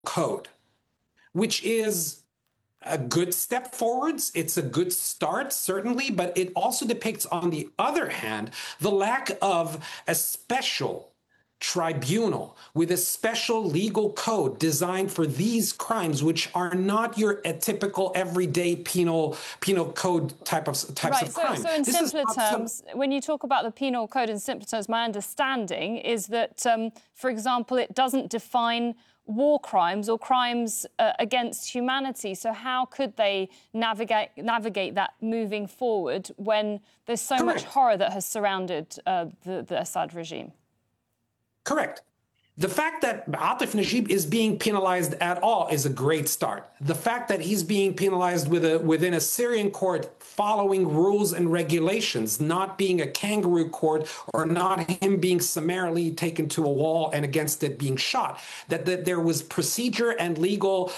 code, which is a good step forwards. It's a good start, certainly, but it also depicts, on the other hand, the lack of a special tribunal with a special legal code designed for these crimes, which are not your typical everyday penal code types of crime. So in simpler terms, when you talk about the penal code in simpler terms, my understanding is that, for example, it doesn't define war crimes or crimes against humanity. So how could they navigate that moving forward when there's so much horror that has surrounded the Assad regime? Correct. The fact that Atif Najib is being penalized at all is a great start. The fact that he's being penalized within a Syrian court following rules and regulations, not being a kangaroo court, or not him being summarily taken to a wall and against it being shot, that there was procedure and legal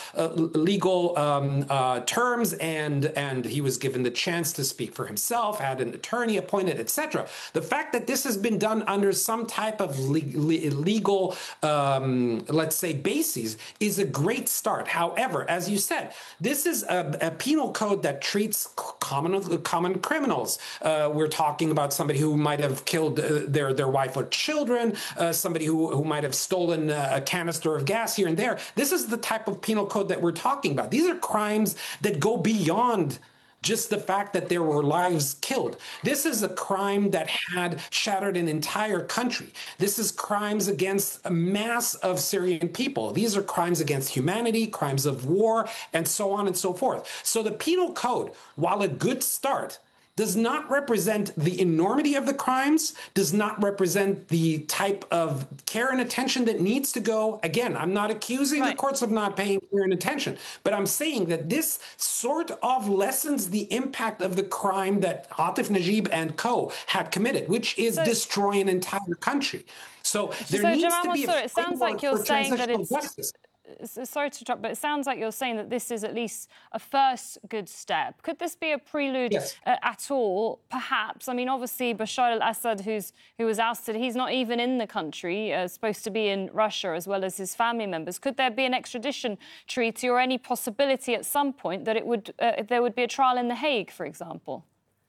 terms, and he was given the chance to speak for himself, had an attorney appointed, etc. The fact that this has been done under some type of legal let's say, bases is a great start. However, as you said, this is a penal code that treats common criminals. We're talking about somebody who might have killed their wife or children, somebody who might have stolen a canister of gas here and there. This is the type of penal code that we're talking about. These are crimes that go beyond just the fact that there were lives killed. This is a crime that had shattered an entire country. This is crimes against a mass of Syrian people. These are crimes against humanity, crimes of war, and so on and so forth. So the penal code, while a good start, does not represent the enormity of the crimes, does not represent the type of care and attention that needs to go. Again, I'm not accusing the courts of not paying care and attention, but I'm saying that this sort of lessens the impact of the crime that Atif Najib and co. had committed, which is destroy an entire country. So there needs to be it sounds like you're saying that it's justice. Sorry to interrupt, but it sounds like you're saying that this is at least a first good step. Could this be a prelude at all, perhaps? I mean, obviously, Bashar al-Assad, who was ousted, he's not even in the country, supposed to be in Russia, as well as his family members. Could there be an extradition treaty or any possibility at some point that there would be a trial in The Hague, for example?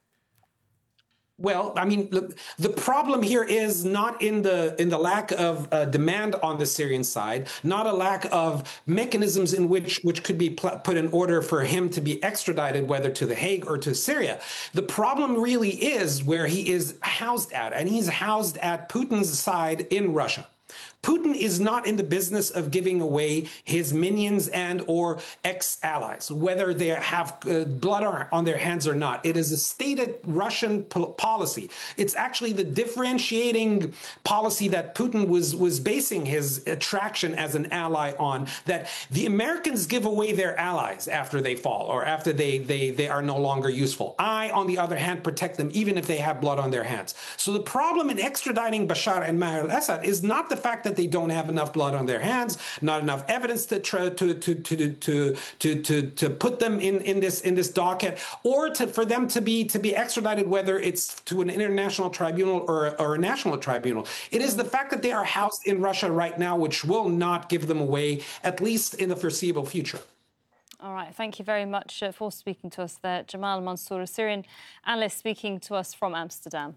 Well, I mean, look, the problem here is not in the lack of demand on the Syrian side, not a lack of mechanisms in which could be put in order for him to be extradited, whether to The Hague or to Syria. The problem really is where he is housed at, and he's housed at Putin's side in Russia. Putin is not in the business of giving away his minions and or ex-allies, whether they have blood on their hands or not. It is a stated Russian policy. It's actually the differentiating policy that Putin was basing his attraction as an ally on, that the Americans give away their allies after they fall or after they are no longer useful. I, on the other hand, protect them even if they have blood on their hands. So the problem in extraditing Bashar and Maher al-Assad is not the fact that they don't have enough blood on their hands, not enough evidence to put them in this docket, or for them to be extradited, whether it's to an international tribunal or a national tribunal. It is the fact that they are housed in Russia right now, which will not give them away, at least in the foreseeable future. All right, thank you very much for speaking to us there. Jamal Mansour, a Syrian analyst, speaking to us from Amsterdam.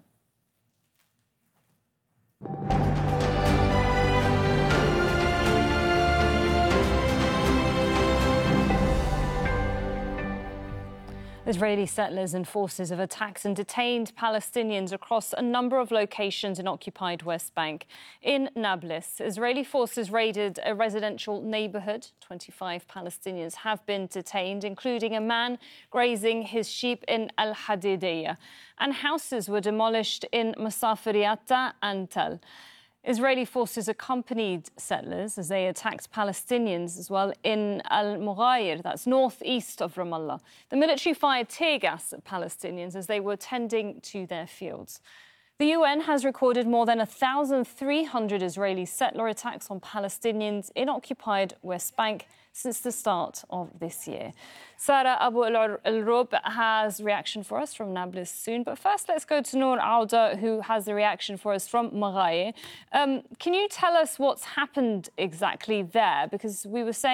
Israeli settlers and forces have attacked and detained Palestinians across a number of locations in occupied West Bank. In Nablus, Israeli forces raided a residential neighbourhood. 25 Palestinians have been detained, including a man grazing his sheep in Al-Hadidiyah. And houses were demolished in Masafiriyata and Tal. Israeli forces accompanied settlers as they attacked Palestinians as well in Al-Mughayir, that's northeast of Ramallah. The military fired tear gas at Palestinians as they were tending to their fields. The UN has recorded more than 1,300 Israeli settler attacks on Palestinians in occupied West Bank since the start of this year. Sara Abu al-Rub has reaction for us from Nablus soon. But first, let's go to Noor Auda, who has the reaction for us from Mughayir. Can you tell us what's happened exactly there? Because we were saying